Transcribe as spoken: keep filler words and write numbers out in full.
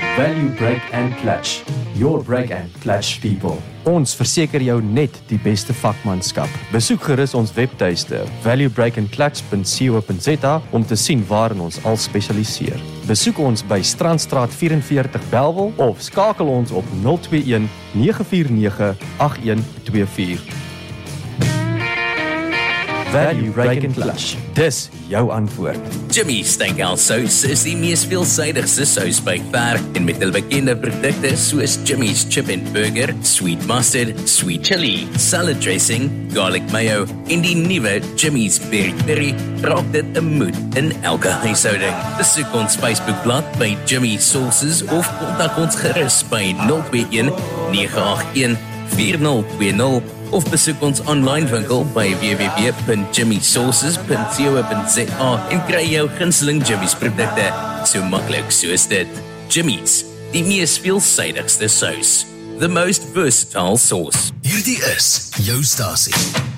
Value Brake and Clutch. Your brake and clutch people. Ons verseker jou net die beste vakmanskap. Besoek gerus ons webtuiste value brake and clutch dot co dot za om te sien waarin ons al spesialiseer. Besoek ons by Strandstraat vyf en veertig Bellville of skakel ons op nul twee een nege vier nege agt een twee vier. Value Brake and Clutch. Dis jou antwoord. Jimmy's Steakhouse Sous is die mees veelsidigste sous by ver en met hul bekende produkte soos Jimmy's Chip and Burger, Sweet Mustard, Sweet Chili, Salad Dressing, Garlic Mayo en die nuwe Jimmy's Berry Peri raak dit 'n moed in elke huishouding. Besoek ons Facebookblad by Jimmy Sauces of kontak ons gerus by nul twee een nege agt een vier nul twee nul of besoek ons online winkel by w w w dot jimmy sauces dot co dot za en kry jou gunsteling Jimmy's produkte so maklik soos dit. Jimmy's, die mees veelsidigste sous. The most versatile sauce. Hierdie is jou stasie.